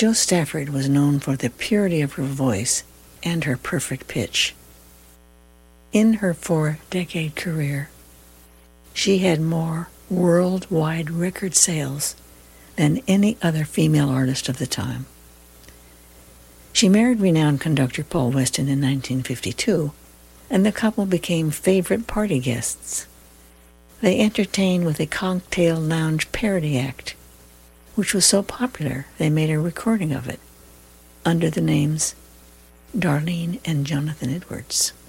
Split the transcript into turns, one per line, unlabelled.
Jo Stafford was known for the purity of her voice and her perfect pitch. In her 4-decade career, she had more worldwide record sales than any other female artist of the time. She married renowned conductor Paul Weston in 1952, and the couple became favorite party guests. They entertained with a cocktail lounge parody act, which was so popular they made a recording of it under the names Darlene and Jonathan Edwards.